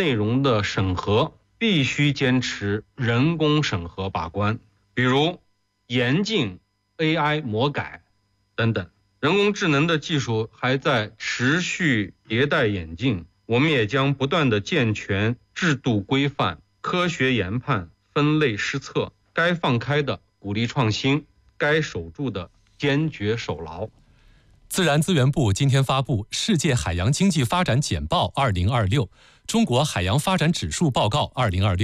内容的审核必须坚持人工审核把关，比如严禁 AI 魔改等等。人工智能的技术还在持续迭代演进，我们也将不断地健全制度规范，科学研判，分类施策，该放开的鼓励创新，该守住的坚决守牢。 自然资源部今天发布《世界海洋经济发展简报2026》中国海洋发展指数报告2026。